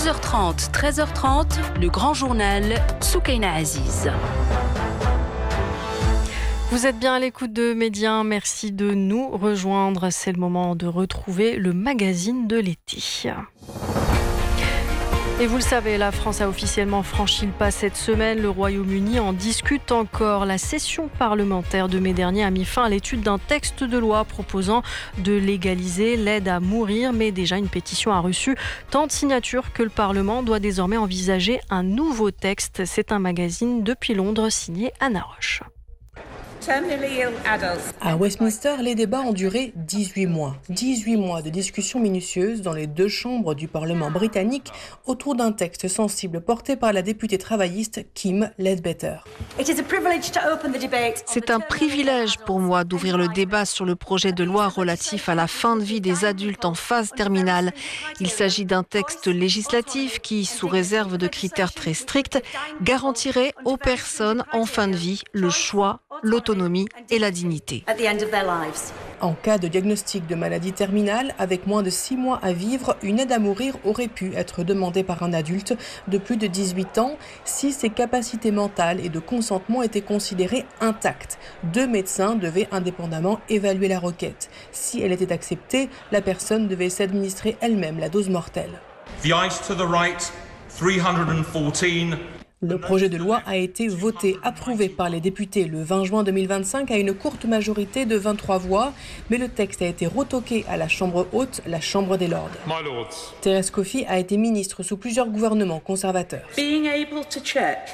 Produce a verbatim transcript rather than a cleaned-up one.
douze heures trente, treize heures trente, le grand journal Soukaina Aziz. Vous êtes bien à l'écoute de Média, merci de nous rejoindre. C'est le moment de retrouver le magazine de l'été. Et vous le savez, la France a officiellement franchi le pas cette semaine. Le Royaume-Uni en discute encore. La session parlementaire de mai dernier a mis fin à l'étude d'un texte de loi proposant de légaliser l'aide à mourir. Mais déjà, une pétition a reçu tant de signatures que le Parlement doit désormais envisager un nouveau texte. C'est un magazine depuis Londres signé Anna Roche. À Westminster, les débats ont duré dix-huit mois. dix-huit mois de discussions minutieuses dans les deux chambres du Parlement britannique autour d'un texte sensible porté par la députée travailliste Kim Ledbetter. C'est un privilège pour moi d'ouvrir le débat sur le projet de loi relatif à la fin de vie des adultes en phase terminale. Il s'agit d'un texte législatif qui, sous réserve de critères très stricts, garantirait aux personnes en fin de vie le choix, l'autonomie et la dignité. En cas de diagnostic de maladie terminale, avec moins de six mois à vivre, une aide à mourir aurait pu être demandée par un adulte de plus de dix-huit ans si ses capacités mentales et de consentement étaient considérées intactes. Deux médecins devaient indépendamment évaluer la requête. Si elle était acceptée, la personne devait s'administrer elle-même la dose mortelle. The ice to the right, three hundred fourteen. Le projet de loi a été voté, approuvé par les députés le vingt juin deux mille vingt-cinq à une courte majorité de vingt-trois voix, mais le texte a été retoqué à la Chambre haute, la Chambre des Lords. Teresa Coffey a été ministre sous plusieurs gouvernements conservateurs.